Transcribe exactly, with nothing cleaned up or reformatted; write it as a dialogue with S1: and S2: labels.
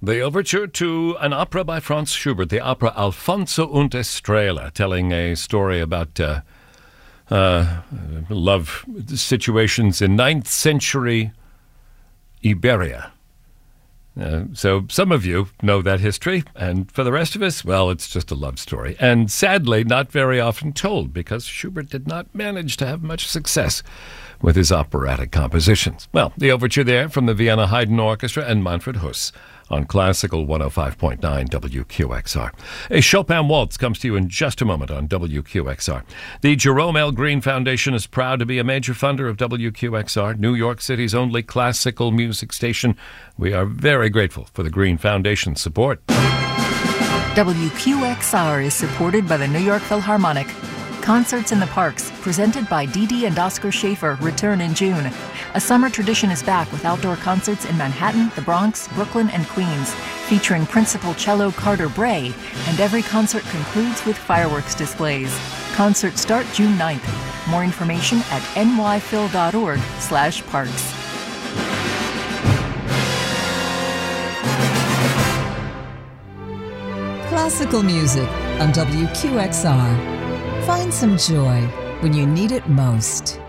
S1: The overture to an opera by Franz Schubert, the opera Alfonso und Estrella, telling a story about uh, uh, love situations in ninth century Iberia. Uh, so some of you know that history, and for the rest of us, well, it's just a love story. And sadly, not very often told, because Schubert did not manage to have much success with his operatic compositions. Well, the overture there from the Vienna Haydn Orchestra and Manfred Huss on Classical one oh five point nine W Q X R. A Chopin Waltz comes to you in just a moment on W Q X R. The Jerome L. Green Foundation is proud to be a major funder of W Q X R, New York City's only classical music station. We are very grateful for the Green Foundation's support.
S2: W Q X R is supported by the New York Philharmonic. Concerts in the Parks, presented by Dee Dee and Oscar Schaefer, return in June. A summer tradition is back with outdoor concerts in Manhattan, the Bronx, Brooklyn, and Queens, featuring principal cello Carter Bray, and every concert concludes with fireworks displays. Concerts start June ninth. More information at nyphil.org slash parks.
S3: Classical music on W Q X R. Find some joy when you need it most.